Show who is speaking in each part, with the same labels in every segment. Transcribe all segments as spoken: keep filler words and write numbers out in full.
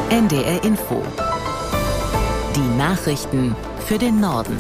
Speaker 1: N D R Info. Die Nachrichten für den Norden.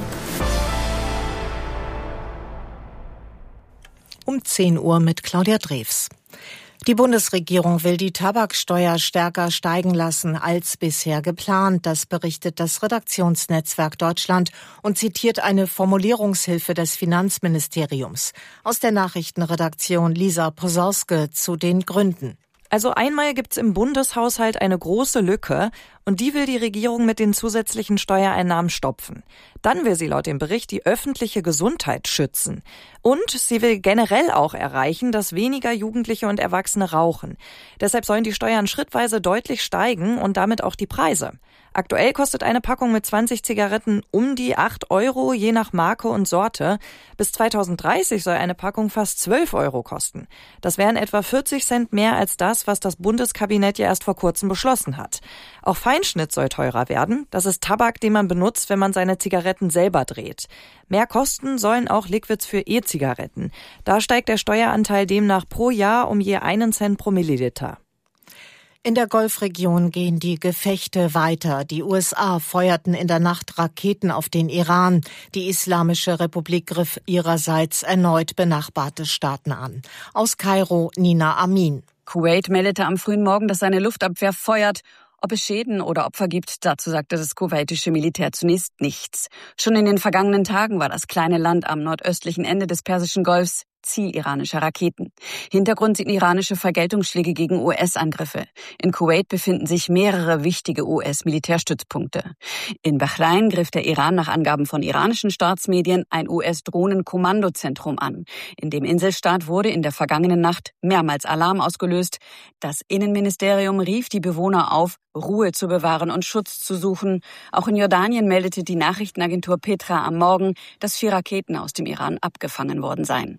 Speaker 2: Um zehn Uhr mit Claudia Drews. Die Bundesregierung will die Tabaksteuer stärker steigen lassen als bisher geplant. Das berichtet das Redaktionsnetzwerk Deutschland und zitiert eine Formulierungshilfe des Finanzministeriums. Aus der Nachrichtenredaktion Lisa Posorske zu den Gründen.
Speaker 3: Also einmal gibt's im Bundeshaushalt eine große Lücke und die will die Regierung mit den zusätzlichen Steuereinnahmen stopfen. Dann will sie laut dem Bericht die öffentliche Gesundheit schützen. Und sie will generell auch erreichen, dass weniger Jugendliche und Erwachsene rauchen. Deshalb sollen die Steuern schrittweise deutlich steigen und damit auch die Preise. Aktuell kostet eine Packung mit zwanzig Zigaretten um die acht Euro, je nach Marke und Sorte. Bis zweitausenddreißig soll eine Packung fast zwölf Euro kosten. Das wären etwa vierzig Cent mehr als das, was das Bundeskabinett ja erst vor kurzem beschlossen hat. Auch Feinschnitt soll teurer werden. Das ist Tabak, den man benutzt, wenn man seine Zigaretten selber dreht. Mehr kosten sollen auch Liquids für E-Zigaretten. Da steigt der Steueranteil demnach pro Jahr um je einen Cent pro Milliliter.
Speaker 2: In der Golfregion gehen die Gefechte weiter. Die U S A feuerten in der Nacht Raketen auf den Iran. Die Islamische Republik griff ihrerseits erneut benachbarte Staaten an. Aus Kairo Nina Amin.
Speaker 4: Kuwait meldete am frühen Morgen, dass seine Luftabwehr feuert. Ob es Schäden oder Opfer gibt, dazu sagte das kuwaitische Militär zunächst nichts. Schon in den vergangenen Tagen war das kleine Land am nordöstlichen Ende des Persischen Golfs Ziel iranischer Raketen. Hintergrund sind iranische Vergeltungsschläge gegen U S-Angriffe. In Kuwait befinden sich mehrere wichtige U S-Militärstützpunkte. In Bahrain griff der Iran nach Angaben von iranischen Staatsmedien ein U S-Drohnenkommandozentrum an. In dem Inselstaat wurde in der vergangenen Nacht mehrmals Alarm ausgelöst. Das Innenministerium rief die Bewohner auf, Ruhe zu bewahren und Schutz zu suchen. Auch in Jordanien meldete die Nachrichtenagentur Petra am Morgen, dass vier Raketen aus dem Iran abgefangen worden seien.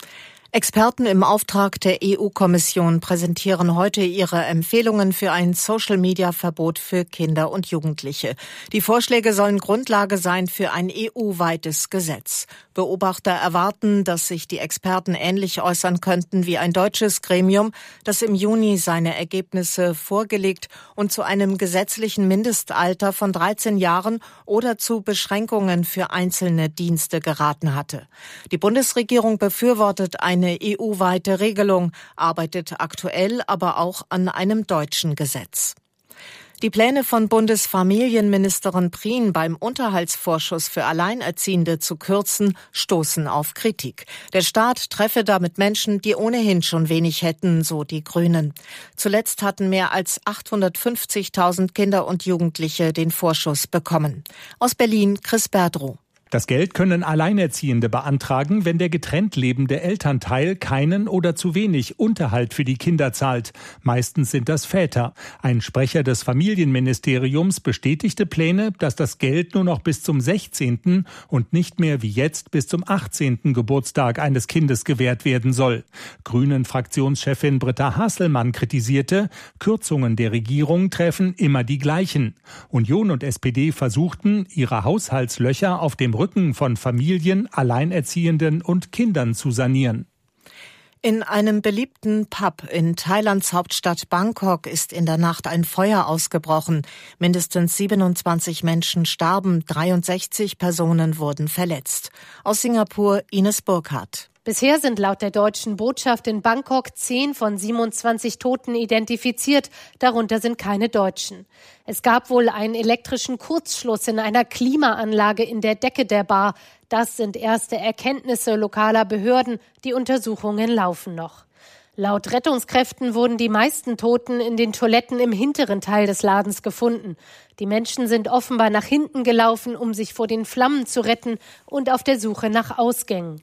Speaker 2: Experten im Auftrag der E U-Kommission präsentieren heute ihre Empfehlungen für ein Social-Media-Verbot für Kinder und Jugendliche. Die Vorschläge sollen Grundlage sein für ein E U-weites Gesetz. Beobachter erwarten, dass sich die Experten ähnlich äußern könnten wie ein deutsches Gremium, das im Juni seine Ergebnisse vorgelegt und zu einem gesetzlichen Mindestalter von dreizehn Jahren oder zu Beschränkungen für einzelne Dienste geraten hatte. Die Bundesregierung befürwortet eine Eine E U-weite Regelung, arbeitet aktuell aber auch an einem deutschen Gesetz. Die Pläne von Bundesfamilienministerin Prien beim Unterhaltsvorschuss für Alleinerziehende zu kürzen, stoßen auf Kritik. Der Staat treffe damit Menschen, die ohnehin schon wenig hätten, so die Grünen. Zuletzt hatten mehr als achthundertfünfzigtausend Kinder und Jugendliche den Vorschuss bekommen. Aus Berlin Chris Berdrow.
Speaker 5: Das Geld können Alleinerziehende beantragen, wenn der getrennt lebende Elternteil keinen oder zu wenig Unterhalt für die Kinder zahlt. Meistens sind das Väter. Ein Sprecher des Familienministeriums bestätigte Pläne, dass das Geld nur noch bis zum sechzehnten und nicht mehr wie jetzt bis zum achtzehnten Geburtstag eines Kindes gewährt werden soll. Grünen-Fraktionschefin Britta Hasselmann kritisierte, Kürzungen der Regierung treffen immer die gleichen. Union und S P D versuchten, ihre Haushaltslöcher auf dem Rücken von Familien, Alleinerziehenden und Kindern zu sanieren.
Speaker 2: In einem beliebten Pub in Thailands Hauptstadt Bangkok ist in der Nacht ein Feuer ausgebrochen. Mindestens siebenundzwanzig Menschen starben, dreiundsechzig Personen wurden verletzt. Aus Singapur Ines Burkhardt.
Speaker 6: Bisher sind laut der deutschen Botschaft in Bangkok zehn von siebenundzwanzig Toten identifiziert, darunter sind keine Deutschen. Es gab wohl einen elektrischen Kurzschluss in einer Klimaanlage in der Decke der Bar. Das sind erste Erkenntnisse lokaler Behörden, die Untersuchungen laufen noch. Laut Rettungskräften wurden die meisten Toten in den Toiletten im hinteren Teil des Ladens gefunden. Die Menschen sind offenbar nach hinten gelaufen, um sich vor den Flammen zu retten und auf der Suche nach Ausgängen.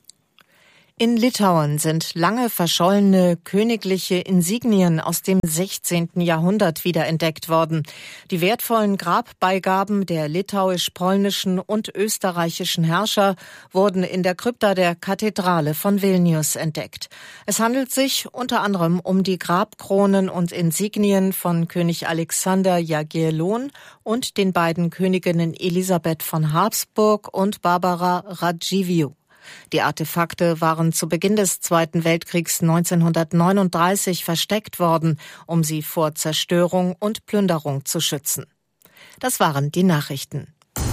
Speaker 2: In Litauen sind lange verschollene königliche Insignien aus dem sechzehnten Jahrhundert wiederentdeckt worden. Die wertvollen Grabbeigaben der litauisch-polnischen und österreichischen Herrscher wurden in der Krypta der Kathedrale von Vilnius entdeckt. Es handelt sich unter anderem um die Grabkronen und Insignien von König Alexander Jagiellon und den beiden Königinnen Elisabeth von Habsburg und Barbara Radziwiłł. Die Artefakte waren zu Beginn des Zweiten Weltkriegs neunzehnhundertneununddreißig versteckt worden, um sie vor Zerstörung und Plünderung zu schützen. Das waren die Nachrichten.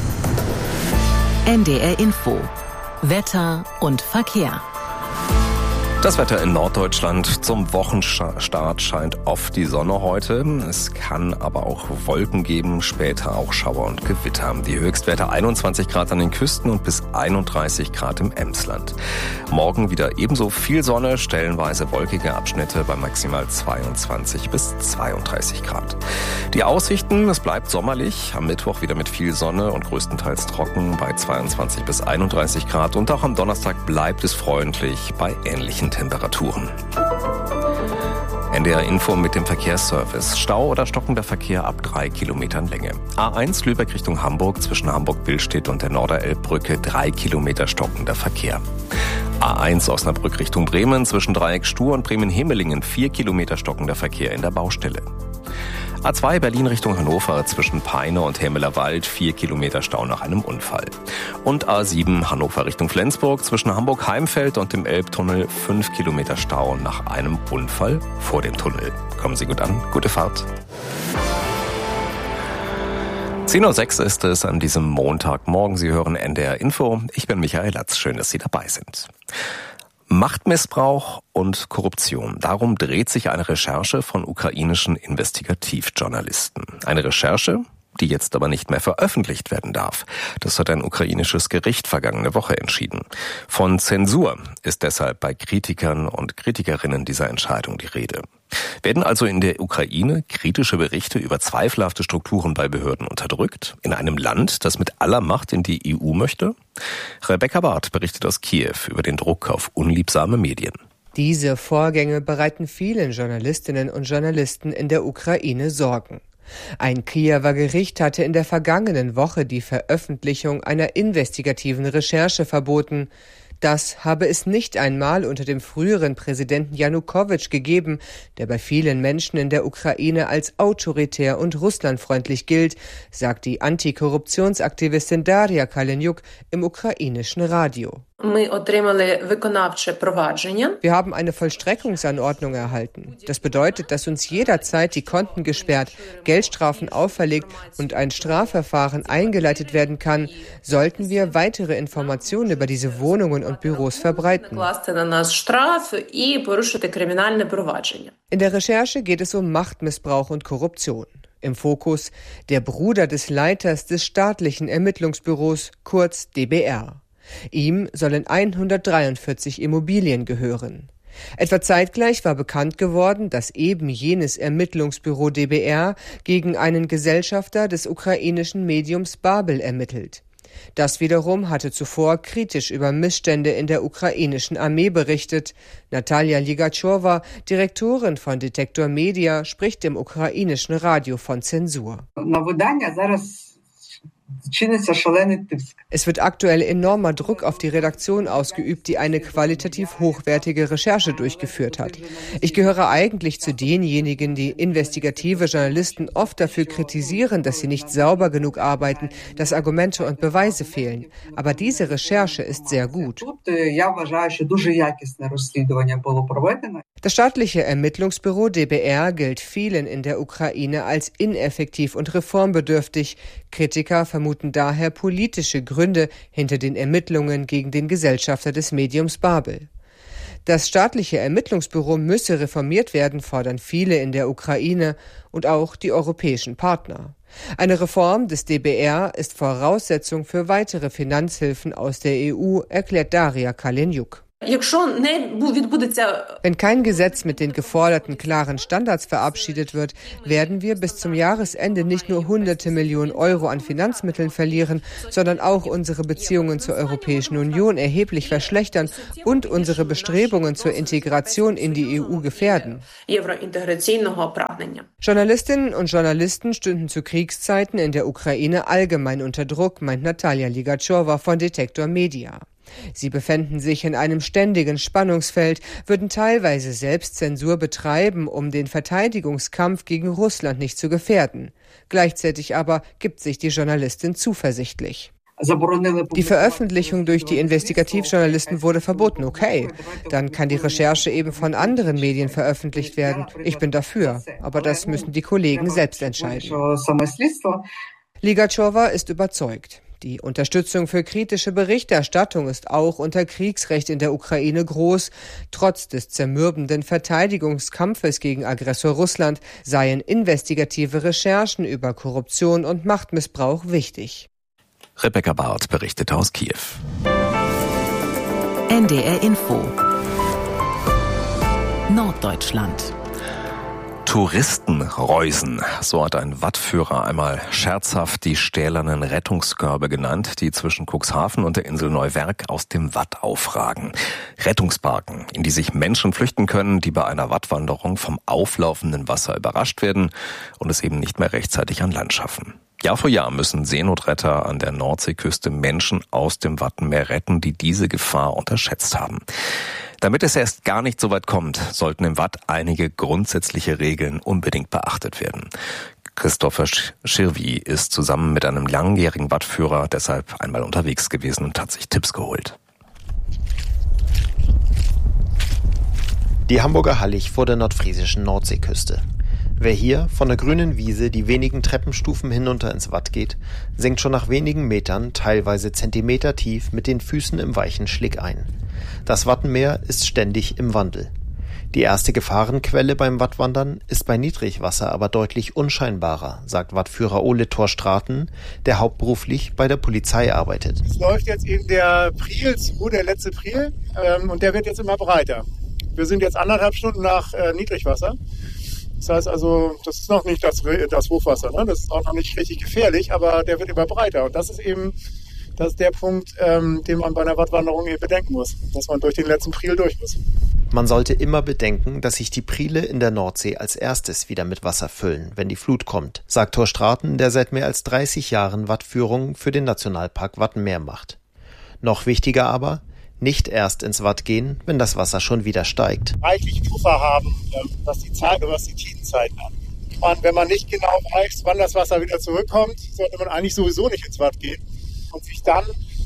Speaker 1: N D R Info. Wetter und Verkehr.
Speaker 7: Das Wetter in Norddeutschland. Zum Wochenstart scheint oft die Sonne heute. Es kann aber auch Wolken geben, später auch Schauer und Gewitter. Die Höchstwerte einundzwanzig Grad an den Küsten und bis einunddreißig Grad im Emsland. Morgen wieder ebenso viel Sonne, stellenweise wolkige Abschnitte bei maximal zweiundzwanzig bis zweiunddreißig Grad. Die Aussichten, es bleibt sommerlich. Am Mittwoch wieder mit viel Sonne und größtenteils trocken bei zweiundzwanzig bis einunddreißig Grad. Und auch am Donnerstag bleibt es freundlich bei ähnlichen Temperaturen. N D R Info mit dem Verkehrsservice. Stau oder stockender Verkehr ab drei Kilometern Länge. A eins Lübeck Richtung Hamburg zwischen Hamburg-Billstedt und der Norderelbbrücke drei Kilometer stockender Verkehr. A eins Osnabrück Richtung Bremen zwischen Dreieck Stur und Bremen-Hemelingen vier Kilometer stockender Verkehr in der Baustelle. A zwei Berlin Richtung Hannover zwischen Peine und Hämelerwald vier Kilometer Stau nach einem Unfall. Und A sieben Hannover Richtung Flensburg zwischen Hamburg-Heimfeld und dem Elbtunnel fünf Kilometer Stau nach einem Unfall vor dem Tunnel. Kommen Sie gut an, gute Fahrt. zehn Uhr sechs ist es an diesem Montagmorgen. Sie hören N D R Info. Ich bin Michael Latz. Schön, dass Sie dabei sind. Machtmissbrauch und Korruption. Darum dreht sich eine Recherche von ukrainischen Investigativjournalisten. Eine Recherche, die jetzt aber nicht mehr veröffentlicht werden darf. Das hat ein ukrainisches Gericht vergangene Woche entschieden. Von Zensur ist deshalb bei Kritikern und Kritikerinnen dieser Entscheidung die Rede. Werden also in der Ukraine kritische Berichte über zweifelhafte Strukturen bei Behörden unterdrückt? In einem Land, das mit aller Macht in die E U möchte? Rebecca Barth berichtet aus Kiew über den Druck auf unliebsame Medien.
Speaker 8: Diese Vorgänge bereiten vielen Journalistinnen und Journalisten in der Ukraine Sorgen. Ein Kiewer Gericht hatte in der vergangenen Woche die Veröffentlichung einer investigativen Recherche verboten. Das habe es nicht einmal unter dem früheren Präsidenten Janukowitsch gegeben, der bei vielen Menschen in der Ukraine als autoritär und russlandfreundlich gilt, sagt die Antikorruptionsaktivistin Daria Kalenjuk im ukrainischen Radio. Wir haben eine Vollstreckungsanordnung erhalten. Das bedeutet, dass uns jederzeit die Konten gesperrt, Geldstrafen auferlegt und ein Strafverfahren eingeleitet werden kann, sollten wir weitere Informationen über diese Wohnungen und Büros verbreiten. In der Recherche geht es um Machtmissbrauch und Korruption. Im Fokus der Bruder des Leiters des staatlichen Ermittlungsbüros, kurz D B R. Ihm sollen hundertdreiundvierzig Immobilien gehören. Etwa zeitgleich war bekannt geworden, dass eben jenes Ermittlungsbüro D B R gegen einen Gesellschafter des ukrainischen Mediums Babel ermittelt. Das wiederum hatte zuvor kritisch über Missstände in der ukrainischen Armee berichtet. Natalia Ligachowa, Direktorin von Detektor Media, spricht im ukrainischen Radio von Zensur. Es wird aktuell enormer Druck auf die Redaktion ausgeübt, die eine qualitativ hochwertige Recherche durchgeführt hat. Ich gehöre eigentlich zu denjenigen, die investigative Journalisten oft dafür kritisieren, dass sie nicht sauber genug arbeiten, dass Argumente und Beweise fehlen. Aber diese Recherche ist sehr gut. Das staatliche Ermittlungsbüro D B R gilt vielen in der Ukraine als ineffektiv und reformbedürftig. Kritiker vermuten daher politische Gründe hinter den Ermittlungen gegen den Gesellschafter des Mediums Babel. Das staatliche Ermittlungsbüro müsse reformiert werden, fordern viele in der Ukraine und auch die europäischen Partner. Eine Reform des D B R ist Voraussetzung für weitere Finanzhilfen aus der E U, erklärt Daria Kalenjuk. Wenn kein Gesetz mit den geforderten klaren Standards verabschiedet wird, werden wir bis zum Jahresende nicht nur hunderte Millionen Euro an Finanzmitteln verlieren, sondern auch unsere Beziehungen zur Europäischen Union erheblich verschlechtern und unsere Bestrebungen zur Integration in die E U gefährden. Journalistinnen und Journalisten stünden zu Kriegszeiten in der Ukraine allgemein unter Druck, meint Natalia Ligachowa von Detektor Media. Sie befänden sich in einem ständigen Spannungsfeld, würden teilweise Selbstzensur betreiben, um den Verteidigungskampf gegen Russland nicht zu gefährden. Gleichzeitig aber gibt sich die Journalistin zuversichtlich. Die Veröffentlichung durch die Investigativjournalisten wurde verboten. Okay, dann kann die Recherche eben von anderen Medien veröffentlicht werden. Ich bin dafür, aber das müssen die Kollegen selbst entscheiden. Ligachowa ist überzeugt. Die Unterstützung für kritische Berichterstattung ist auch unter Kriegsrecht in der Ukraine groß. Trotz des zermürbenden Verteidigungskampfes gegen Aggressor Russland seien investigative Recherchen über Korruption und Machtmissbrauch wichtig.
Speaker 7: Rebecca Barth berichtet aus Kiew.
Speaker 1: N D R Info Norddeutschland.
Speaker 7: Touristenreusen, so hat ein Wattführer einmal scherzhaft die stählernen Rettungskörbe genannt, die zwischen Cuxhaven und der Insel Neuwerk aus dem Watt aufragen. Rettungsbarken, in die sich Menschen flüchten können, die bei einer Wattwanderung vom auflaufenden Wasser überrascht werden und es eben nicht mehr rechtzeitig an Land schaffen. Jahr für Jahr müssen Seenotretter an der Nordseeküste Menschen aus dem Wattenmeer retten, die diese Gefahr unterschätzt haben. Damit es erst gar nicht so weit kommt, sollten im Watt einige grundsätzliche Regeln unbedingt beachtet werden. Christopher Schirvi ist zusammen mit einem langjährigen Wattführer deshalb einmal unterwegs gewesen und hat sich Tipps geholt.
Speaker 9: Die Hamburger Hallig vor der nordfriesischen Nordseeküste. Wer hier von der grünen Wiese die wenigen Treppenstufen hinunter ins Watt geht, sinkt schon nach wenigen Metern, teilweise Zentimeter tief, mit den Füßen im weichen Schlick ein. Das Wattenmeer ist ständig im Wandel. Die erste Gefahrenquelle beim Wattwandern ist bei Niedrigwasser aber deutlich unscheinbarer, sagt Wattführer Ole Thorstraten, der hauptberuflich bei der Polizei arbeitet.
Speaker 10: Es läuft jetzt eben der Priel zu, der letzte Priel, ähm, und der wird jetzt immer breiter. Wir sind jetzt anderthalb Stunden nach äh, Niedrigwasser. Das heißt also, das ist noch nicht das, das Hochwasser, ne? Das ist auch noch nicht richtig gefährlich, aber der wird immer breiter. Und das ist eben das ist der Punkt, ähm, den man bei einer Wattwanderung eben bedenken muss, dass man durch den letzten Priel durch muss.
Speaker 9: Man sollte immer bedenken, dass sich die Priele in der Nordsee als erstes wieder mit Wasser füllen, wenn die Flut kommt, sagt Thorstraten, der seit mehr als dreißig Jahren Wattführungen für den Nationalpark Wattenmeer macht. Noch wichtiger aber, nicht erst ins Watt gehen, wenn das Wasser schon wieder steigt.
Speaker 10: Reichlich Puffer haben, was die Zeit und was die Tiefenzeiten angeht. Wenn man nicht genau weiß, wann das Wasser wieder zurückkommt, sollte man eigentlich sowieso nicht ins Watt gehen und sich dann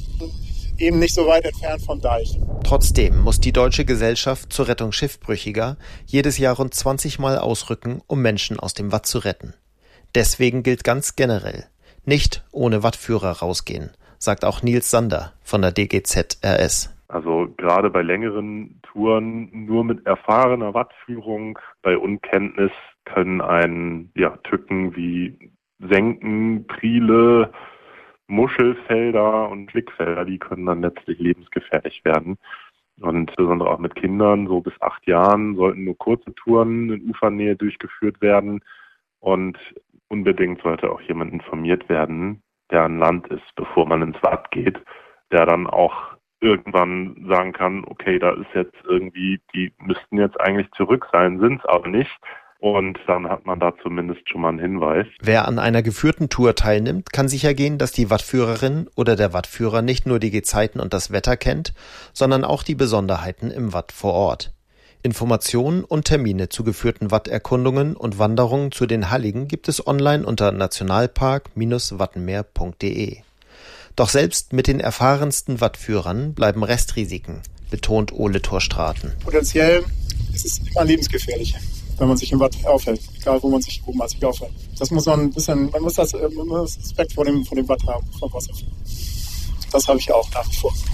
Speaker 10: eben nicht so weit entfernt vom Deich.
Speaker 9: Trotzdem muss die Deutsche Gesellschaft zur Rettung Schiffbrüchiger jedes Jahr rund zwanzig Mal ausrücken, um Menschen aus dem Watt zu retten. Deswegen gilt ganz generell, nicht ohne Wattführer rausgehen, sagt auch Nils Sander von der D G Z R S.
Speaker 11: Also gerade bei längeren Touren nur mit erfahrener Wattführung, bei Unkenntnis können einen ja, Tücken wie Senken, Priele, Muschelfelder und Schlickfelder, die können dann letztlich lebensgefährlich werden. Und insbesondere auch mit Kindern, so bis acht Jahren, sollten nur kurze Touren in Ufernähe durchgeführt werden. Und unbedingt sollte auch jemand informiert werden, der an Land ist, bevor man ins Watt geht, der dann auch irgendwann sagen kann, okay, da ist jetzt irgendwie, die müssten jetzt eigentlich zurück sein, sind es aber nicht. Und dann hat man da zumindest schon mal einen Hinweis.
Speaker 9: Wer an einer geführten Tour teilnimmt, kann sicher gehen, dass die Wattführerin oder der Wattführer nicht nur die Gezeiten und das Wetter kennt, sondern auch die Besonderheiten im Watt vor Ort. Informationen und Termine zu geführten Watterkundungen und Wanderungen zu den Halligen gibt es online unter nationalpark Bindestrich wattenmeer Punkt de. Doch selbst mit den erfahrensten Wattführern bleiben Restrisiken, betont Ole Thorstraten.
Speaker 10: Potenziell ist es immer lebensgefährlich, wenn man sich im Watt aufhält, egal wo man sich, wo man sich aufhält. Das muss man ein bisschen, man muss das, man muss Respekt vor dem, vor dem Watt haben, vom Wasser. Das habe ich auch nach wie vor.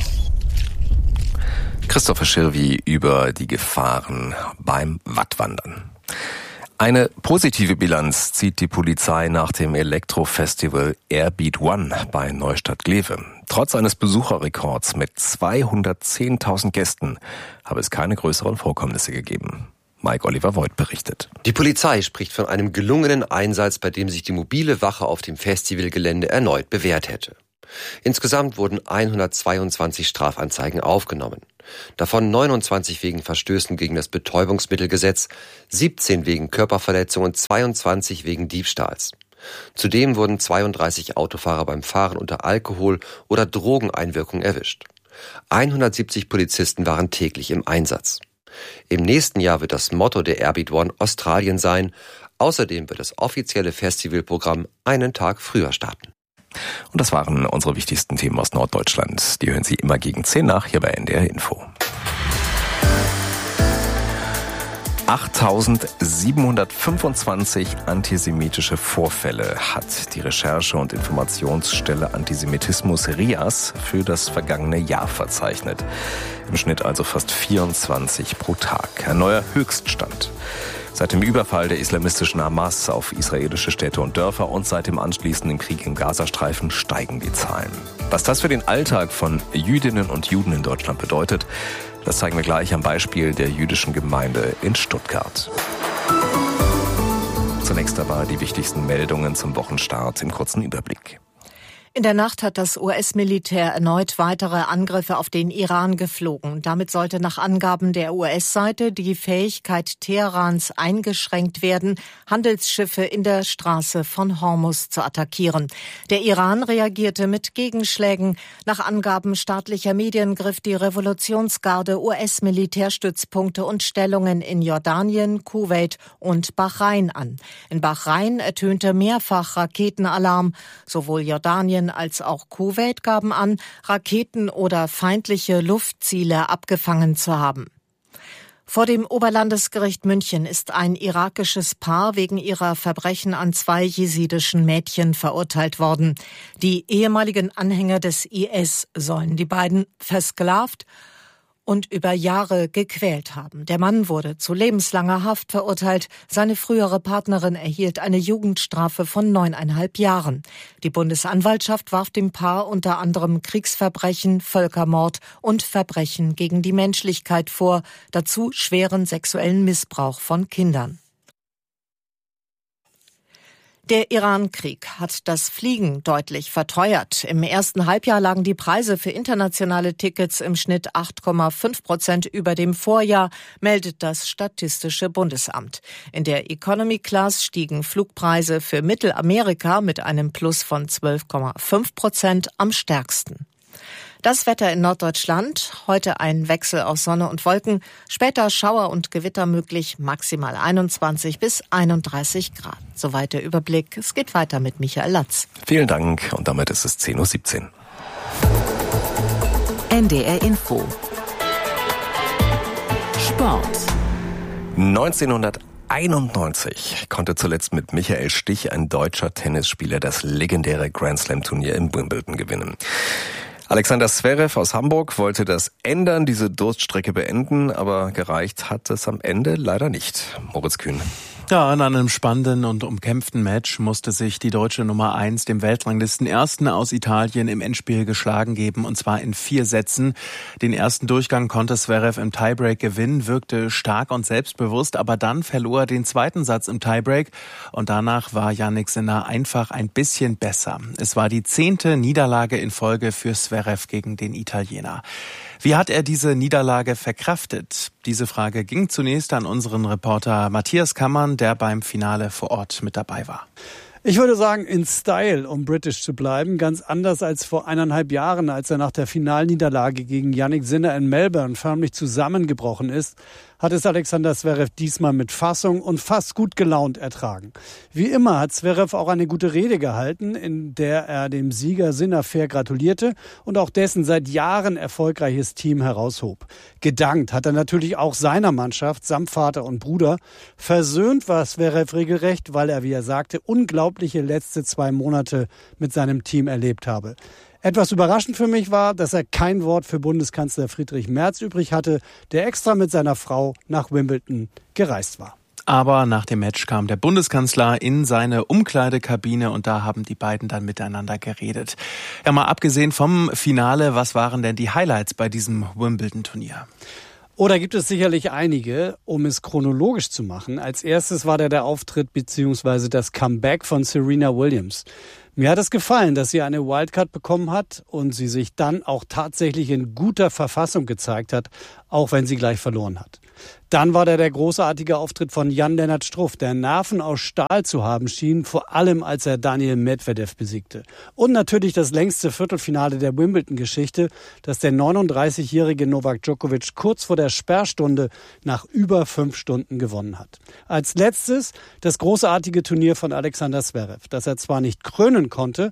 Speaker 7: Christopher Schirvi über die Gefahren beim Wattwandern. Eine positive Bilanz zieht die Polizei nach dem Elektrofestival Airbeat One bei Neustadt-Glewe. Trotz eines Besucherrekords mit zweihundertzehntausend Gästen habe es keine größeren Vorkommnisse gegeben. Mike Oliver Voigt berichtet.
Speaker 12: Die Polizei spricht von einem gelungenen Einsatz, bei dem sich die mobile Wache auf dem Festivalgelände erneut bewährt hätte. Insgesamt wurden hundertzweiundzwanzig Strafanzeigen aufgenommen. Davon neunundzwanzig wegen Verstößen gegen das Betäubungsmittelgesetz, siebzehn wegen Körperverletzung und zweiundzwanzig wegen Diebstahls. Zudem wurden zweiunddreißig Autofahrer beim Fahren unter Alkohol- oder Drogeneinwirkung erwischt. hundertsiebzig Polizisten waren täglich im Einsatz. Im nächsten Jahr wird das Motto der Airbeat One Australien sein. Außerdem wird das offizielle Festivalprogramm einen Tag früher starten.
Speaker 7: Und das waren unsere wichtigsten Themen aus Norddeutschland. Die hören Sie immer gegen zehn nach hier bei N D R Info. achttausendsiebenhundertfünfundzwanzig antisemitische Vorfälle hat die Recherche- und Informationsstelle Antisemitismus R I A S für das vergangene Jahr verzeichnet. Im Schnitt also fast vierundzwanzig pro Tag. Ein neuer Höchststand. Seit dem Überfall der islamistischen Hamas auf israelische Städte und Dörfer und seit dem anschließenden Krieg im Gazastreifen steigen die Zahlen. Was das für den Alltag von Jüdinnen und Juden in Deutschland bedeutet, das zeigen wir gleich am Beispiel der jüdischen Gemeinde in Stuttgart. Zunächst aber die wichtigsten Meldungen zum Wochenstart im kurzen Überblick.
Speaker 2: In der Nacht hat das U S-Militär erneut weitere Angriffe auf den Iran geflogen. Damit sollte nach Angaben der U S-Seite die Fähigkeit Teherans eingeschränkt werden, Handelsschiffe in der Straße von Hormuz zu attackieren. Der Iran reagierte mit Gegenschlägen. Nach Angaben staatlicher Medien griff die Revolutionsgarde U S-Militärstützpunkte und Stellungen in Jordanien, Kuwait und Bahrain an. In Bahrain ertönte mehrfach Raketenalarm. Sowohl Jordanien als auch Kuwait gaben an, Raketen oder feindliche Luftziele abgefangen zu haben. Vor dem Oberlandesgericht München ist ein irakisches Paar wegen ihrer Verbrechen an zwei jesidischen Mädchen verurteilt worden. Die ehemaligen Anhänger des I S sollen die beiden versklavt und über Jahre gequält haben. Der Mann wurde zu lebenslanger Haft verurteilt. Seine frühere Partnerin erhielt eine Jugendstrafe von neuneinhalb Jahren. Die Bundesanwaltschaft warf dem Paar unter anderem Kriegsverbrechen, Völkermord und Verbrechen gegen die Menschlichkeit vor, dazu schweren sexuellen Missbrauch von Kindern. Der Iran-Krieg hat das Fliegen deutlich verteuert. Im ersten Halbjahr lagen die Preise für internationale Tickets im Schnitt acht Komma fünf Prozent über dem Vorjahr, meldet das Statistische Bundesamt. In der Economy Class stiegen Flugpreise für Mittelamerika mit einem Plus von zwölf Komma fünf Prozent am stärksten. Das Wetter in Norddeutschland. Heute ein Wechsel aus Sonne und Wolken. Später Schauer und Gewitter möglich. Maximal einundzwanzig bis einunddreißig Grad. Soweit der Überblick. Es geht weiter mit Michael Latz.
Speaker 7: Vielen Dank und damit ist es zehn Uhr siebzehn.
Speaker 1: N D R Info. Sport.
Speaker 7: neunzehnhunderteinundneunzig konnte zuletzt mit Michael Stich ein deutscher Tennisspieler das legendäre Grand Slam Turnier in Wimbledon gewinnen. Alexander Zverev aus Hamburg wollte das ändern, diese Durststrecke beenden, aber gereicht hat es am Ende leider nicht. Moritz Kühn.
Speaker 13: Ja, in einem spannenden und umkämpften Match musste sich die deutsche Nummer eins dem Weltranglisten-Ersten aus Italien im Endspiel geschlagen geben, und zwar in vier Sätzen. Den ersten Durchgang konnte Zverev im Tiebreak gewinnen, wirkte stark und selbstbewusst, aber dann verlor er den zweiten Satz im Tiebreak und danach war Jannik Sinner einfach ein bisschen besser. Es war die zehnte Niederlage in Folge für Zverev gegen den Italiener. Wie hat er diese Niederlage verkraftet? Diese Frage ging zunächst an unseren Reporter Matthias Kammern, der beim Finale vor Ort mit dabei war.
Speaker 14: Ich würde sagen, in Style, um britisch zu bleiben, ganz anders als vor eineinhalb Jahren, als er nach der Finalniederlage gegen Jannik Sinner in Melbourne förmlich zusammengebrochen ist, hat es Alexander Zverev diesmal mit Fassung und fast gut gelaunt ertragen. Wie immer hat Zverev auch eine gute Rede gehalten, in der er dem Sieger Sinner fair gratulierte und auch dessen seit Jahren erfolgreiches Team heraushob. Gedankt hat er natürlich auch seiner Mannschaft samt Vater und Bruder. Versöhnt war Zverev regelrecht, weil er, wie er sagte, unglaubliche letzte zwei Monate mit seinem Team erlebt habe. Etwas überraschend für mich war, dass er kein Wort für Bundeskanzler Friedrich Merz übrig hatte, der extra mit seiner Frau nach Wimbledon gereist war.
Speaker 13: Aber nach dem Match kam der Bundeskanzler in seine Umkleidekabine und da haben die beiden dann miteinander geredet. Ja, mal abgesehen vom Finale, was waren denn die Highlights bei diesem Wimbledon-Turnier?
Speaker 14: Oh, da gibt es sicherlich einige, um es chronologisch zu machen. Als erstes war da der Auftritt bzw. das Comeback von Serena Williams. Mir hat es gefallen, dass sie eine Wildcard bekommen hat und sie sich dann auch tatsächlich in guter Verfassung gezeigt hat, auch wenn sie gleich verloren hat. Dann war da der großartige Auftritt von Jan-Lennart Struff, der Nerven aus Stahl zu haben schien, vor allem als er Daniil Medvedev besiegte. Und natürlich das längste Viertelfinale der Wimbledon-Geschichte, das der neununddreißigjährige Novak Djokovic kurz vor der Sperrstunde nach über fünf Stunden gewonnen hat. Als letztes das großartige Turnier von Alexander Zverev, das er zwar nicht krönen konnte,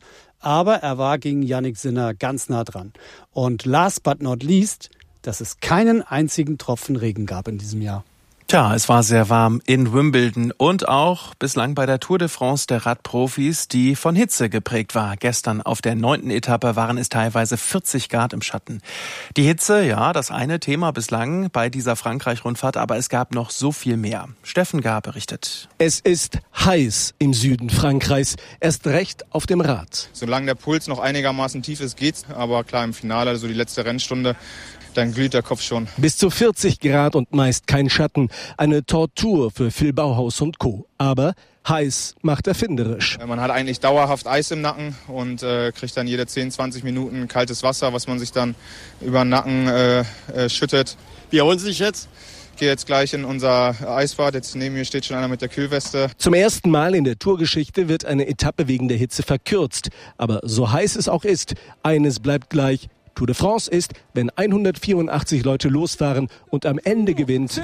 Speaker 14: Aber er war gegen Jannik Sinner ganz nah dran. Und last but not least, dass es keinen einzigen Tropfen Regen gab in diesem Jahr.
Speaker 13: Tja, es war sehr warm in Wimbledon und auch bislang bei der Tour de France der Radprofis, die von Hitze geprägt war. Gestern auf der neunten Etappe waren es teilweise vierzig Grad im Schatten. Die Hitze, ja, das eine Thema bislang bei dieser Frankreich-Rundfahrt, aber es gab noch so viel mehr. Steffen Gar berichtet.
Speaker 15: Es ist heiß im Süden Frankreichs, erst recht auf dem Rad.
Speaker 16: Solange der Puls noch einigermaßen tief ist, geht's. Aber klar, im Finale, also die letzte Rennstunde, dann glüht der Kopf schon.
Speaker 15: Bis zu vierzig Grad und meist kein Schatten. Eine Tortur für Phil Bauhaus und Co. Aber heiß macht erfinderisch.
Speaker 16: Man hat eigentlich dauerhaft Eis im Nacken und äh, kriegt dann jede zehn, zwanzig Minuten kaltes Wasser, was man sich dann über den Nacken äh, äh, schüttet.
Speaker 15: Wie erholen Sie sich jetzt?
Speaker 16: Ich gehe jetzt gleich in unser Eisbad. Jetzt neben mir steht schon einer mit der Kühlweste.
Speaker 15: Zum ersten Mal in der Tourgeschichte wird eine Etappe wegen der Hitze verkürzt. Aber so heiß es auch ist, eines bleibt gleich. Tour de France ist, wenn hundertvierundachtzig Leute losfahren und am Ende gewinnt.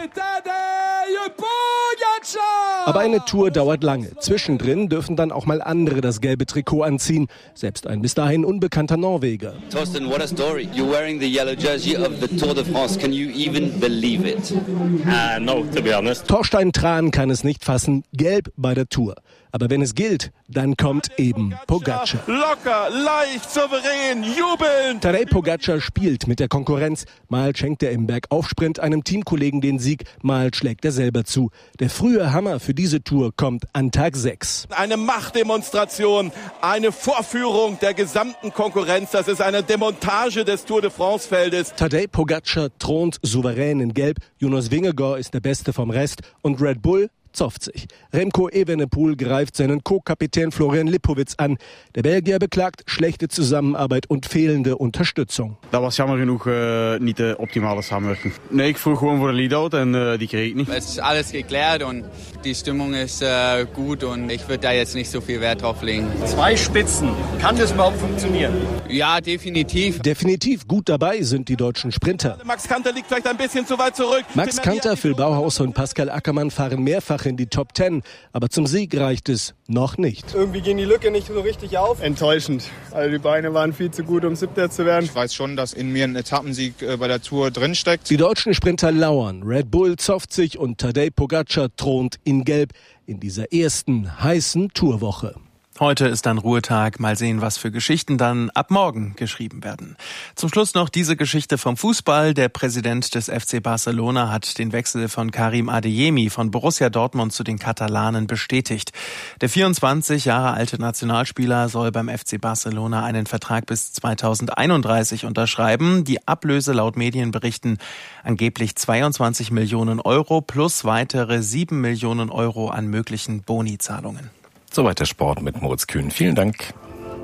Speaker 15: Aber eine Tour dauert lange. Zwischendrin dürfen dann auch mal andere das gelbe Trikot anziehen. Selbst ein bis dahin unbekannter Norweger.
Speaker 17: Torsten, what a story. You're wearing the yellow jersey of the Tour de France. Can you even believe it?
Speaker 15: Uh, no, to be honest. Torstein Tran kann es nicht fassen. Gelb bei der Tour. Aber wenn es gilt, dann kommt eben Pogacar.
Speaker 18: Locker, leicht, souverän, jubelnd.
Speaker 15: Tadej Pogacar spielt mit der Konkurrenz. Mal schenkt er im Bergaufsprint einem Teamkollegen den Sieg, mal schlägt er selber zu. Der frühe Hammer für diese Tour kommt an Tag sechs.
Speaker 18: Eine Machtdemonstration, eine Vorführung der gesamten Konkurrenz. Das ist eine Demontage des Tour de France-Feldes.
Speaker 15: Tadej Pogacar thront souverän in Gelb. Jonas Vingegaard ist der Beste vom Rest. Und Red Bull zopft sich. Remco Evenepoel greift seinen Co-Kapitän Florian Lipowitz an. Der Belgier beklagt schlechte Zusammenarbeit und fehlende Unterstützung.
Speaker 19: Dat was jammer genoeg uh, niet de optimale samenwerking. Nee, ik vroeg gewoon voor een lead-out en uh, die kreeg ik niet.
Speaker 20: Es ist alles geklärt und die Stimmung ist uh, gut und ich würde da jetzt nicht so viel Wert drauf legen.
Speaker 21: Zwei Spitzen. Kann das überhaupt funktionieren?
Speaker 20: Ja, definitiv.
Speaker 15: Definitiv gut dabei sind die deutschen Sprinter.
Speaker 18: Max Kanter liegt vielleicht ein bisschen zu weit zurück.
Speaker 15: Max Kanter, Phil Bauhaus und Pascal Ackermann fahren mehrfach in die Top Ten, aber zum Sieg reicht es noch nicht.
Speaker 21: Irgendwie ging die Lücke nicht so richtig auf.
Speaker 10: Enttäuschend. Also die Beine waren viel zu gut, um Siebter zu werden.
Speaker 16: Ich weiß schon, dass in mir ein Etappensieg äh, bei der Tour drinsteckt.
Speaker 15: Die deutschen Sprinter lauern. Red Bull zopft sich und Tadej Pogacar thront in Gelb in dieser ersten heißen Tourwoche.
Speaker 13: Heute ist dann Ruhetag. Mal sehen, was für Geschichten dann ab morgen geschrieben werden. Zum Schluss noch diese Geschichte vom Fußball. Der Präsident des F C Barcelona hat den Wechsel von Karim Adeyemi von Borussia Dortmund zu den Katalanen bestätigt. Der vierundzwanzig Jahre alte Nationalspieler soll beim F C Barcelona einen Vertrag bis zweitausendeinunddreißig unterschreiben. Die Ablöse laut Medienberichten angeblich zweiundzwanzig Millionen Euro plus weitere sieben Millionen Euro an möglichen Bonizahlungen.
Speaker 7: Soweit der Sport mit Moritz Kühn. Vielen Dank.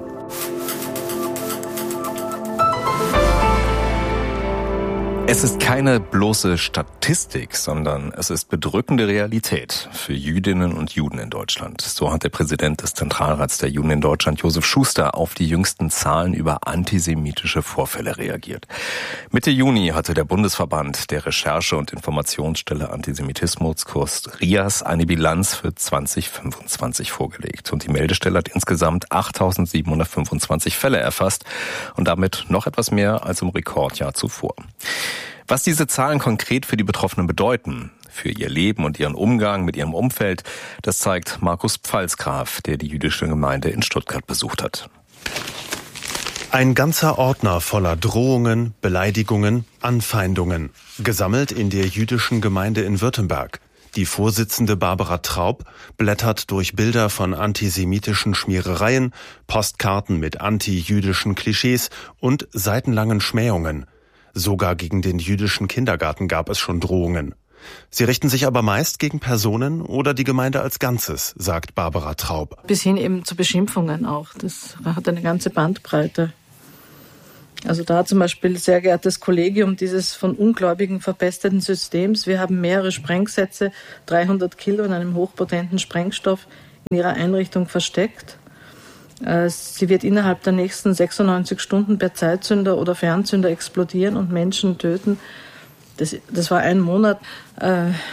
Speaker 7: Es ist keine bloße Statistik, sondern es ist bedrückende Realität für Jüdinnen und Juden in Deutschland. So hat der Präsident des Zentralrats der Juden in Deutschland, Josef Schuster, auf die jüngsten Zahlen über antisemitische Vorfälle reagiert. Mitte Juni hatte der Bundesverband der Recherche- und Informationsstelle Antisemitismus, kurz R I A S, eine Bilanz für zwanzig fünfundzwanzig vorgelegt. Und die Meldestelle hat insgesamt achttausendsiebenhundertfünfundzwanzig Fälle erfasst und damit noch etwas mehr als im Rekordjahr zuvor. Was diese Zahlen konkret für die Betroffenen bedeuten, für ihr Leben und ihren Umgang mit ihrem Umfeld, das zeigt Markus Pfalzgraf, der die jüdische Gemeinde in Stuttgart besucht hat.
Speaker 22: Ein ganzer Ordner voller Drohungen, Beleidigungen, Anfeindungen, gesammelt in der jüdischen Gemeinde in Württemberg. Die Vorsitzende Barbara Traub blättert durch Bilder von antisemitischen Schmierereien, Postkarten mit anti-jüdischen Klischees und seitenlangen Schmähungen. Sogar gegen den jüdischen Kindergarten gab es schon Drohungen. Sie richten sich aber meist gegen Personen oder die Gemeinde als Ganzes, sagt Barbara Traub.
Speaker 23: Bis hin eben zu Beschimpfungen auch. Das hat eine ganze Bandbreite. Also da zum Beispiel, sehr geehrtes Kollegium dieses von Ungläubigen verpesteten Systems. Wir haben mehrere Sprengsätze, dreihundert Kilo in einem hochpotenten Sprengstoff in ihrer Einrichtung versteckt. Sie wird innerhalb der nächsten sechsundneunzig Stunden per Zeitzünder oder Fernzünder explodieren und Menschen töten. Das, das war ein Monat. Äh,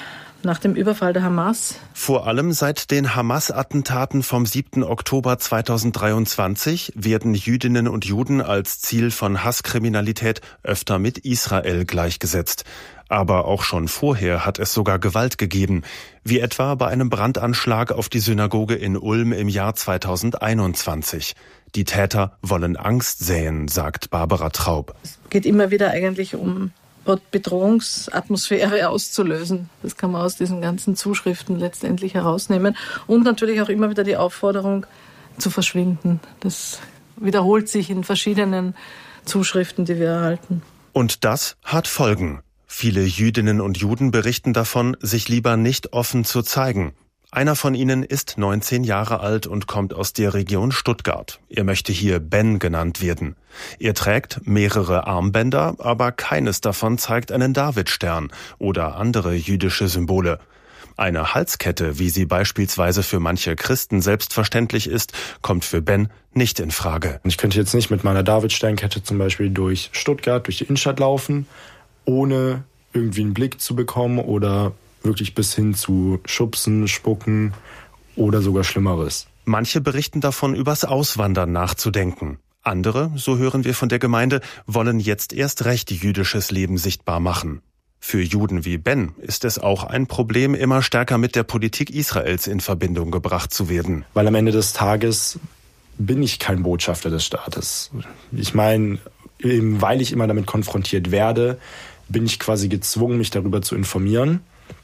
Speaker 23: nach dem Überfall der Hamas.
Speaker 22: Vor allem seit den Hamas-Attentaten vom siebten Oktober zweitausenddreiundzwanzig werden Jüdinnen und Juden als Ziel von Hasskriminalität öfter mit Israel gleichgesetzt. Aber auch schon vorher hat es sogar Gewalt gegeben, wie etwa bei einem Brandanschlag auf die Synagoge in Ulm im Jahr zweitausendeinundzwanzig. Die Täter wollen Angst säen, sagt Barbara Traub.
Speaker 23: Es geht immer wieder eigentlich um Bedrohungsatmosphäre auszulösen. Das kann man aus diesen ganzen Zuschriften letztendlich herausnehmen. Und natürlich auch immer wieder die Aufforderung zu verschwinden. Das wiederholt sich in verschiedenen Zuschriften, die wir erhalten.
Speaker 22: Und das hat Folgen. Viele Jüdinnen und Juden berichten davon, sich lieber nicht offen zu zeigen. Einer von ihnen ist neunzehn Jahre alt und kommt aus der Region Stuttgart. Er möchte hier Ben genannt werden. Er trägt mehrere Armbänder, aber keines davon zeigt einen Davidstern oder andere jüdische Symbole. Eine Halskette, wie sie beispielsweise für manche Christen selbstverständlich ist, kommt für Ben nicht in Frage.
Speaker 3: Ich könnte jetzt nicht mit meiner Davidsternkette zum Beispiel durch Stuttgart, durch die Innenstadt laufen, ohne irgendwie einen Blick zu bekommen oder wirklich bis hin zu Schubsen, Spucken oder sogar Schlimmeres.
Speaker 22: Manche berichten davon, übers Auswandern nachzudenken. Andere, so hören wir von der Gemeinde, wollen jetzt erst recht jüdisches Leben sichtbar machen. Für Juden wie Ben ist es auch ein Problem, immer stärker mit der Politik Israels in Verbindung gebracht zu werden.
Speaker 3: Weil am Ende des Tages bin ich kein Botschafter des Staates. Ich meine, eben weil ich immer damit konfrontiert werde, bin ich quasi gezwungen, mich darüber zu informieren.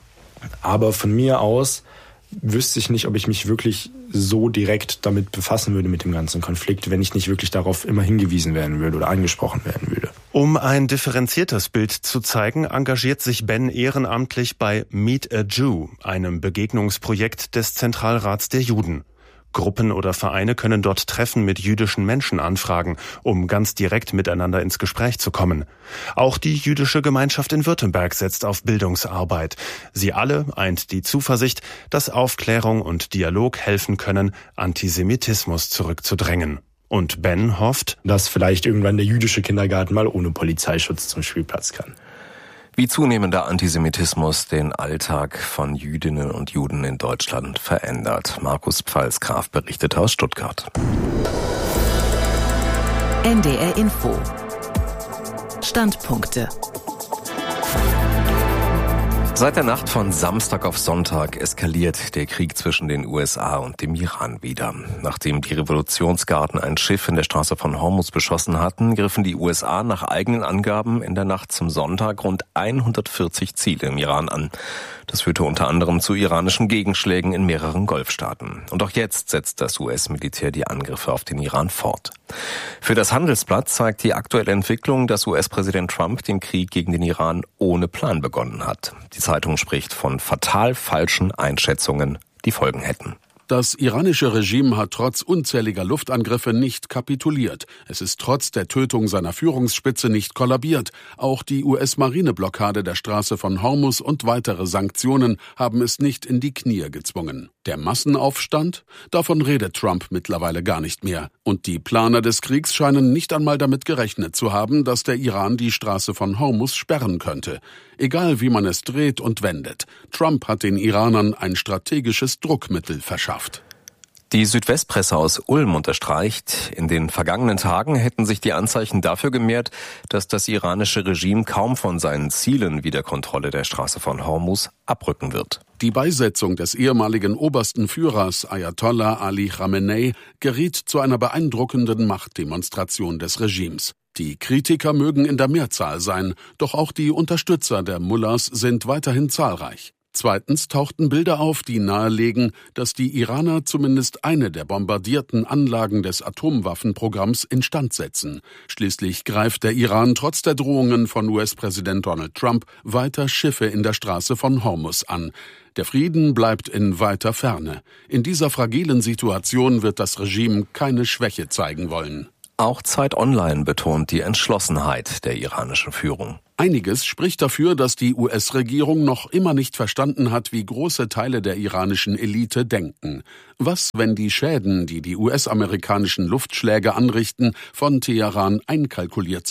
Speaker 3: Aber von mir aus wüsste ich nicht, ob ich mich wirklich so direkt damit befassen würde mit dem ganzen Konflikt, wenn ich nicht wirklich darauf immer hingewiesen werden würde oder angesprochen werden würde.
Speaker 22: Um ein differenziertes Bild zu zeigen, engagiert sich Ben ehrenamtlich bei Meet a Jew, einem Begegnungsprojekt des Zentralrats der Juden. Gruppen oder Vereine können dort Treffen mit jüdischen Menschen anfragen, um ganz direkt miteinander ins Gespräch zu kommen. Auch die jüdische Gemeinschaft in Württemberg setzt auf Bildungsarbeit. Sie alle eint die Zuversicht, dass Aufklärung und Dialog helfen können, Antisemitismus zurückzudrängen. Und Ben hofft,
Speaker 3: dass vielleicht irgendwann der jüdische Kindergarten mal ohne Polizeischutz zum Spielplatz kann.
Speaker 7: Wie zunehmender Antisemitismus den Alltag von Jüdinnen und Juden in Deutschland verändert. Markus Pfalzgraf berichtet aus Stuttgart.
Speaker 1: N D R Info. Standpunkte.
Speaker 7: Seit der Nacht von Samstag auf Sonntag eskaliert der Krieg zwischen den U S A und dem Iran wieder. Nachdem die Revolutionsgarden ein Schiff in der Straße von Hormuz beschossen hatten, griffen die U S A nach eigenen Angaben in der Nacht zum Sonntag rund hundertvierzig Ziele im Iran an. Das führte unter anderem zu iranischen Gegenschlägen in mehreren Golfstaaten. Und auch jetzt setzt das U S-Militär die Angriffe auf den Iran fort. Für das Handelsblatt zeigt die aktuelle Entwicklung, dass U S-Präsident Trump den Krieg gegen den Iran ohne Plan begonnen hat. Die Zeitung spricht von fatal falschen Einschätzungen, die Folgen hätten.
Speaker 4: Das iranische Regime hat trotz unzähliger Luftangriffe nicht kapituliert. Es ist trotz der Tötung seiner Führungsspitze nicht kollabiert. Auch die U S-Marineblockade der Straße von Hormuz und weitere Sanktionen haben es nicht in die Knie gezwungen. Der Massenaufstand? Davon redet Trump mittlerweile gar nicht mehr. Und die Planer des Kriegs scheinen nicht einmal damit gerechnet zu haben, dass der Iran die Straße von Hormuz sperren könnte. Egal wie man es dreht und wendet, Trump hat den Iranern ein strategisches Druckmittel verschafft.
Speaker 7: Die Südwestpresse aus Ulm unterstreicht, in den vergangenen Tagen hätten sich die Anzeichen dafür gemehrt, dass das iranische Regime kaum von seinen Zielen wie der Kontrolle der Straße von Hormuz abrücken wird.
Speaker 4: Die Beisetzung des ehemaligen obersten Führers Ayatollah Ali Khamenei geriet zu einer beeindruckenden Machtdemonstration des Regimes. Die Kritiker mögen in der Mehrzahl sein, doch auch die Unterstützer der Mullahs sind weiterhin zahlreich. Zweitens tauchten Bilder auf, die nahelegen, dass die Iraner zumindest eine der bombardierten Anlagen des Atomwaffenprogramms instand setzen. Schließlich greift der Iran trotz der Drohungen von U S-Präsident Donald Trump weiter Schiffe in der Straße von Hormuz an. Der Frieden bleibt in weiter Ferne. In dieser fragilen Situation wird das Regime keine Schwäche zeigen wollen.
Speaker 7: Auch Zeit Online betont die Entschlossenheit der iranischen Führung.
Speaker 4: Einiges spricht dafür, dass die U S-Regierung noch immer nicht verstanden hat, wie große Teile der iranischen Elite denken. Was, wenn die Schäden, die die U S-amerikanischen Luftschläge anrichten, von Teheran einkalkuliert sind?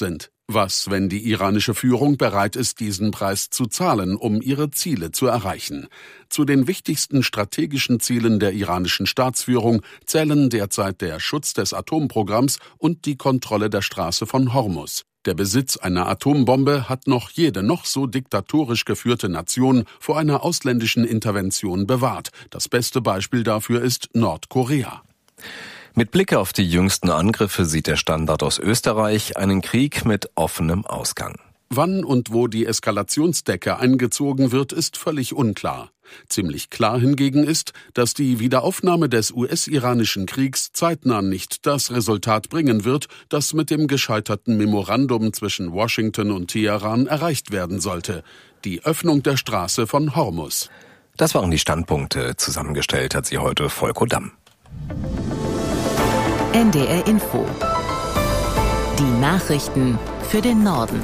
Speaker 4: Was, wenn die iranische Führung bereit ist, diesen Preis zu zahlen, um ihre Ziele zu erreichen? Zu den wichtigsten strategischen Zielen der iranischen Staatsführung zählen derzeit der Schutz des Atomprogramms und die Kontrolle der Straße von Hormuz. Der Besitz einer Atombombe hat noch jede noch so diktatorisch geführte Nation vor einer ausländischen Intervention bewahrt. Das beste Beispiel dafür ist Nordkorea.
Speaker 7: Mit Blick auf die jüngsten Angriffe sieht der Standard aus Österreich einen Krieg mit offenem Ausgang.
Speaker 4: Wann und wo die Eskalationsdecke eingezogen wird, ist völlig unklar. Ziemlich klar hingegen ist, dass die Wiederaufnahme des U S-iranischen Kriegs zeitnah nicht das Resultat bringen wird, das mit dem gescheiterten Memorandum zwischen Washington und Teheran erreicht werden sollte: die Öffnung der Straße von Hormuz.
Speaker 7: Das waren die Standpunkte. Zusammengestellt hat sie heute Volko Damm.
Speaker 1: N D R Info. Die Nachrichten für den Norden.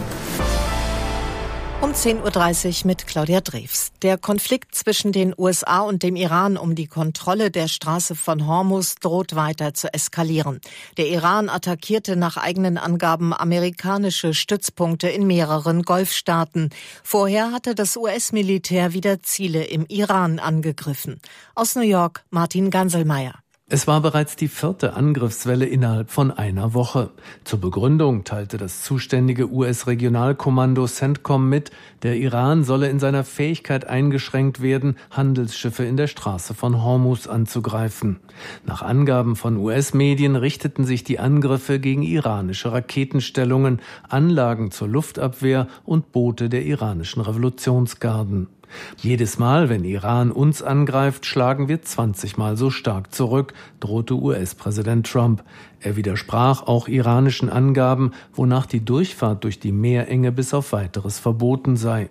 Speaker 2: Um zehn Uhr dreißig mit Claudia Drews. Der Konflikt zwischen den U S A und dem Iran um die Kontrolle der Straße von Hormuz droht weiter zu eskalieren. Der Iran attackierte nach eigenen Angaben amerikanische Stützpunkte in mehreren Golfstaaten. Vorher hatte das U S-Militär wieder Ziele im Iran angegriffen. Aus New York Martin Ganselmeier.
Speaker 5: Es war bereits die vierte Angriffswelle innerhalb von einer Woche. Zur Begründung teilte das zuständige U S-Regionalkommando CENTCOM mit, der Iran solle in seiner Fähigkeit eingeschränkt werden, Handelsschiffe in der Straße von Hormuz anzugreifen. Nach Angaben von U S-Medien richteten sich die Angriffe gegen iranische Raketenstellungen, Anlagen zur Luftabwehr und Boote der iranischen Revolutionsgarden. Jedes Mal, wenn Iran uns angreift, schlagen wir zwanzig Mal so stark zurück, drohte U S-Präsident Trump. Er widersprach auch iranischen Angaben, wonach die Durchfahrt durch die Meerenge bis auf Weiteres verboten sei.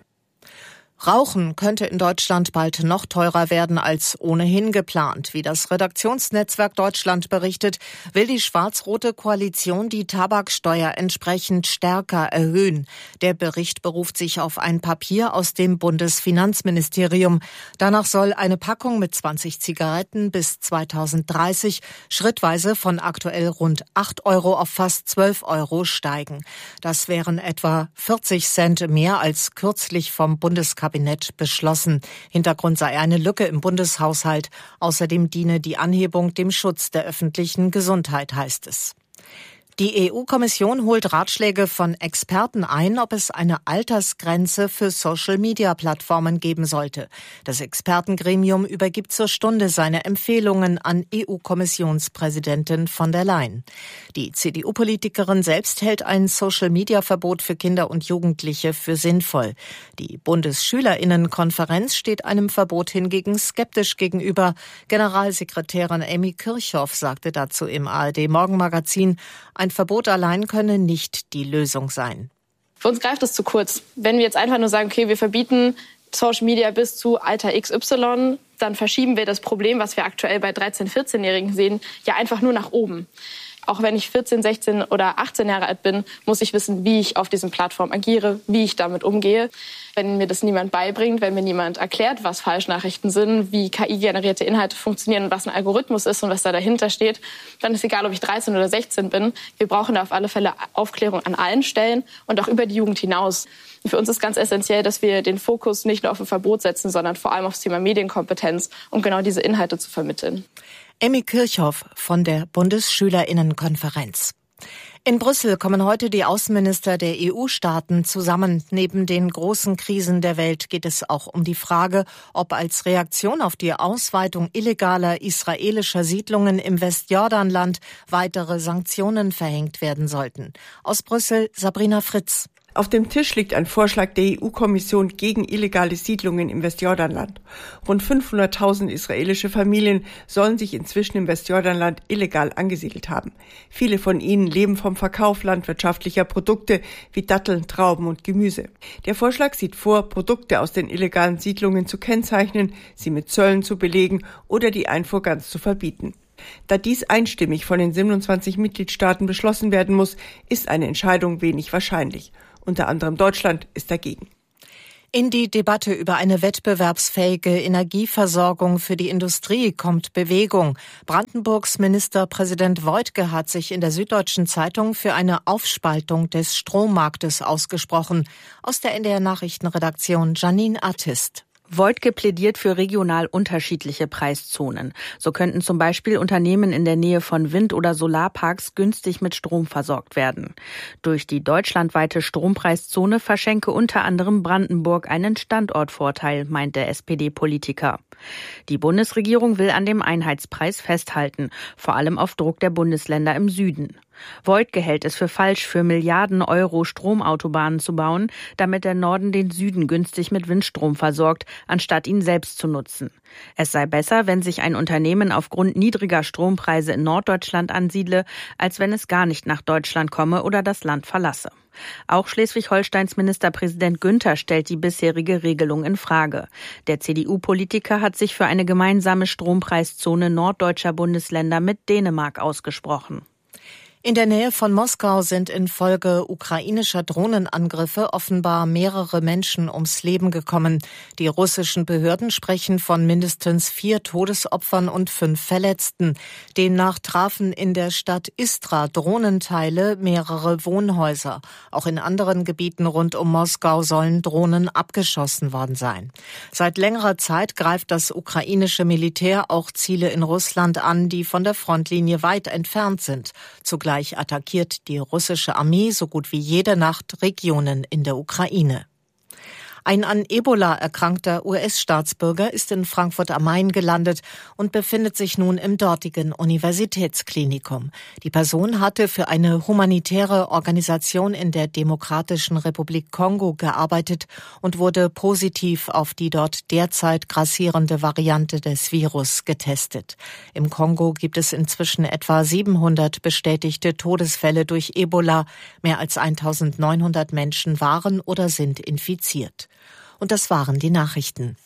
Speaker 2: Rauchen könnte in Deutschland bald noch teurer werden als ohnehin geplant. Wie das Redaktionsnetzwerk Deutschland berichtet, will die schwarz-rote Koalition die Tabaksteuer entsprechend stärker erhöhen. Der Bericht beruft sich auf ein Papier aus dem Bundesfinanzministerium. Danach soll eine Packung mit zwanzig Zigaretten bis zweitausenddreißig schrittweise von aktuell rund acht Euro auf fast zwölf Euro steigen. Das wären etwa vierzig Cent mehr als kürzlich vom Bundeskabinett beschlossen. Hintergrund sei eine Lücke im Bundeshaushalt. Außerdem diene die Anhebung dem Schutz der öffentlichen Gesundheit, heißt es. Die E U-Kommission holt Ratschläge von Experten ein, ob es eine Altersgrenze für Social-Media-Plattformen geben sollte. Das Expertengremium übergibt zur Stunde seine Empfehlungen an E U-Kommissionspräsidentin von der Leyen. Die C D U-Politikerin selbst hält ein Social-Media-Verbot für Kinder und Jugendliche für sinnvoll. Die Bundesschülerinnenkonferenz steht einem Verbot hingegen skeptisch gegenüber. Generalsekretärin Amy Kirchhoff sagte dazu im A R D-Morgenmagazin, ein Verbot allein könne nicht die Lösung sein.
Speaker 6: Für uns greift es zu kurz. Wenn wir jetzt einfach nur sagen, okay, wir verbieten Social Media bis zu Alter X Y, dann verschieben wir das Problem, was wir aktuell bei dreizehn-, vierzehnjährigen sehen, ja einfach nur nach oben. Auch wenn ich vierzehn, sechzehn oder achtzehn Jahre alt bin, muss ich wissen, wie ich auf diesen Plattformen agiere, wie ich damit umgehe. Wenn mir das niemand beibringt, wenn mir niemand erklärt, was Falschnachrichten sind, wie K I-generierte Inhalte funktionieren und was ein Algorithmus ist und was da dahinter steht, dann ist egal, ob ich dreizehn oder sechzehn bin. Wir brauchen da auf alle Fälle Aufklärung an allen Stellen und auch über die Jugend hinaus. Und für uns ist ganz essentiell, dass wir den Fokus nicht nur auf ein Verbot setzen, sondern vor allem aufs Thema Medienkompetenz, um genau diese Inhalte zu vermitteln.
Speaker 2: Amy Kirchhoff von der Bundesschülerinnenkonferenz. In Brüssel kommen heute die Außenminister der E U-Staaten zusammen. Neben den großen Krisen der Welt geht es auch um die Frage, ob als Reaktion auf die Ausweitung illegaler israelischer Siedlungen im Westjordanland weitere Sanktionen verhängt werden sollten. Aus Brüssel Sabrina Fritz.
Speaker 8: Auf dem Tisch liegt ein Vorschlag der E U-Kommission gegen illegale Siedlungen im Westjordanland. Rund fünfhunderttausend israelische Familien sollen sich inzwischen im Westjordanland illegal angesiedelt haben. Viele von ihnen leben vom Verkauf landwirtschaftlicher Produkte wie Datteln, Trauben und Gemüse. Der Vorschlag sieht vor, Produkte aus den illegalen Siedlungen zu kennzeichnen, sie mit Zöllen zu belegen oder die Einfuhr ganz zu verbieten. Da dies einstimmig von den siebenundzwanzig Mitgliedstaaten beschlossen werden muss, ist eine Entscheidung wenig wahrscheinlich. Unter anderem Deutschland ist dagegen.
Speaker 2: In die Debatte über eine wettbewerbsfähige Energieversorgung für die Industrie kommt Bewegung. Brandenburgs Ministerpräsident Woidke hat sich in der Süddeutschen Zeitung für eine Aufspaltung des Strommarktes ausgesprochen. Aus der N D R-Nachrichtenredaktion Janine Artist.
Speaker 9: Woidke plädiert für regional unterschiedliche Preiszonen. So könnten zum Beispiel Unternehmen in der Nähe von Wind- oder Solarparks günstig mit Strom versorgt werden. Durch die deutschlandweite Strompreiszone verschenke unter anderem Brandenburg einen Standortvorteil, meint der S P D-Politiker. Die Bundesregierung will an dem Einheitspreis festhalten, vor allem auf Druck der Bundesländer im Süden. Woidke hält es für falsch, für Milliarden Euro Stromautobahnen zu bauen, damit der Norden den Süden günstig mit Windstrom versorgt, anstatt ihn selbst zu nutzen. Es sei besser, wenn sich ein Unternehmen aufgrund niedriger Strompreise in Norddeutschland ansiedle, als wenn es gar nicht nach Deutschland komme oder das Land verlasse. Auch Schleswig-Holsteins Ministerpräsident Günther stellt die bisherige Regelung in Frage. Der C D U-Politiker hat sich für eine gemeinsame Strompreiszone norddeutscher Bundesländer mit Dänemark ausgesprochen.
Speaker 2: In der Nähe von Moskau sind infolge ukrainischer Drohnenangriffe offenbar mehrere Menschen ums Leben gekommen. Die russischen Behörden sprechen von mindestens vier Todesopfern und fünf Verletzten. Demnach trafen in der Stadt Istra Drohnenteile mehrere Wohnhäuser. Auch in anderen Gebieten rund um Moskau sollen Drohnen abgeschossen worden sein. Seit längerer Zeit greift das ukrainische Militär auch Ziele in Russland an, die von der Frontlinie weit entfernt sind. Zugleich attackiert die russische Armee so gut wie jede Nacht Regionen in der Ukraine. Ein an Ebola erkrankter U S-Staatsbürger ist in Frankfurt am Main gelandet und befindet sich nun im dortigen Universitätsklinikum. Die Person hatte für eine humanitäre Organisation in der Demokratischen Republik Kongo gearbeitet und wurde positiv auf die dort derzeit grassierende Variante des Virus getestet. Im Kongo gibt es inzwischen etwa siebenhundert bestätigte Todesfälle durch Ebola. Mehr als eintausendneunhundert Menschen waren oder sind infiziert. Und das waren die Nachrichten.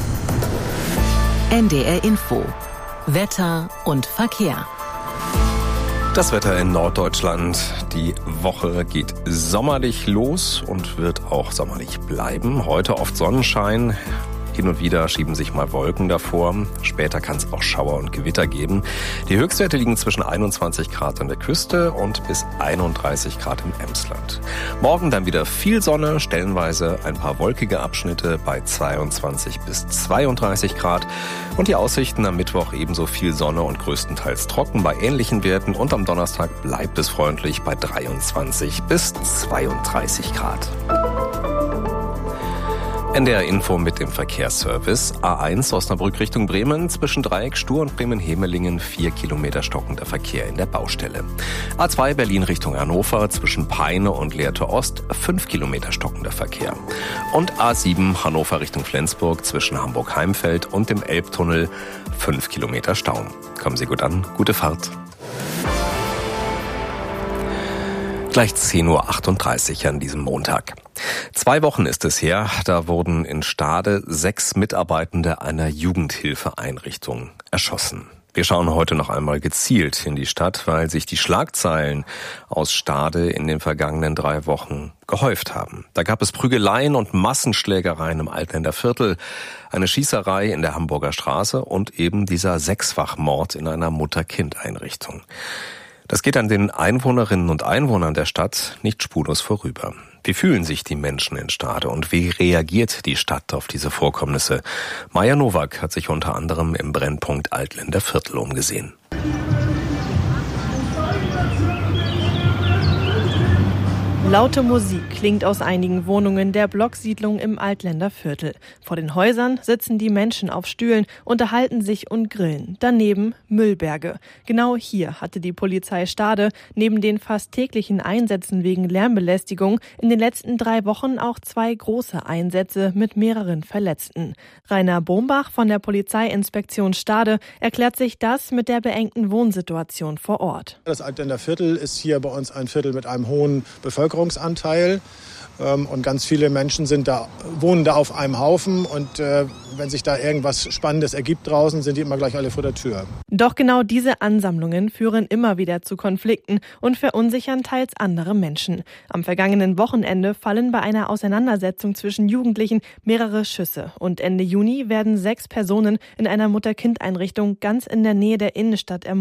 Speaker 1: N D R Info. Wetter und Verkehr.
Speaker 7: Das Wetter in Norddeutschland. Die Woche geht sommerlich los und wird auch sommerlich bleiben. Heute oft Sonnenschein. Hin und wieder schieben sich mal Wolken davor. Später kann es auch Schauer und Gewitter geben. Die Höchstwerte liegen zwischen einundzwanzig Grad an der Küste und bis einunddreißig Grad im Emsland. Morgen dann wieder viel Sonne, stellenweise ein paar wolkige Abschnitte bei zweiundzwanzig bis zweiunddreißig Grad. Und die Aussichten am Mittwoch ebenso viel Sonne und größtenteils trocken bei ähnlichen Werten. Und am Donnerstag bleibt es freundlich bei dreiundzwanzig bis zweiunddreißig Grad. N D R Info mit dem Verkehrsservice. A eins Osnabrück Richtung Bremen, zwischen Dreieck Stur und Bremen-Hemelingen, vier Kilometer stockender Verkehr in der Baustelle. A zwei Berlin Richtung Hannover, zwischen Peine und Lehrte Ost, fünf Kilometer stockender Verkehr. Und A sieben Hannover Richtung Flensburg, zwischen Hamburg-Heimfeld und dem Elbtunnel, fünf Kilometer Stau. Kommen Sie gut an, gute Fahrt. Gleich zehn Uhr achtunddreißig an diesem Montag. Zwei Wochen ist es her, da wurden in Stade sechs Mitarbeitende einer Jugendhilfeeinrichtung erschossen. Wir schauen heute noch einmal gezielt in die Stadt, weil sich die Schlagzeilen aus Stade in den vergangenen drei Wochen gehäuft haben. Da gab es Prügeleien und Massenschlägereien im Altländer Viertel, eine Schießerei in der Hamburger Straße und eben dieser Sechsfachmord in einer Mutter-Kind-Einrichtung. Das geht an den Einwohnerinnen und Einwohnern der Stadt nicht spurlos vorüber. Wie fühlen sich die Menschen in Stade und wie reagiert die Stadt auf diese Vorkommnisse? Maja Nowak hat sich unter anderem im Brennpunkt Altländer Viertel umgesehen.
Speaker 11: Laute Musik klingt aus einigen Wohnungen der Blocksiedlung im Altländer Viertel. Vor den Häusern sitzen die Menschen auf Stühlen, unterhalten sich und grillen. Daneben Müllberge. Genau hier hatte die Polizei Stade neben den fast täglichen Einsätzen wegen Lärmbelästigung in den letzten drei Wochen auch zwei große Einsätze mit mehreren Verletzten. Rainer Bombach von der Polizeiinspektion Stade erklärt sich das mit der beengten Wohnsituation vor Ort.
Speaker 12: Das Altländer Viertel ist hier bei uns ein Viertel mit einem hohen Bevölkerungsanteil. Und ganz viele Menschen sind da, wohnen da auf einem Haufen und äh, wenn sich da irgendwas Spannendes ergibt draußen, sind die immer gleich alle vor der Tür.
Speaker 11: Doch genau diese Ansammlungen führen immer wieder zu Konflikten und verunsichern teils andere Menschen. Am vergangenen Wochenende fallen bei einer Auseinandersetzung zwischen Jugendlichen mehrere Schüsse. Und Ende Juni werden sechs Personen in einer Mutter-Kind-Einrichtung ganz in der Nähe der Innenstadt ermordet.